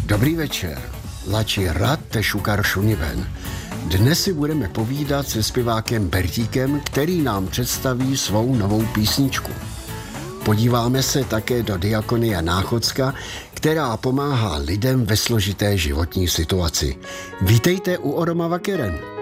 Dobrý večer, lači rad te šukar šuniven. Dnes si budeme povídat se zpěvákem Bertíkem, který nám představí svou novou písničku. Podíváme se také do Diakonia Náchodska, která pomáhá lidem ve složité životní situaci. Vítejte u Oroma Vakeren.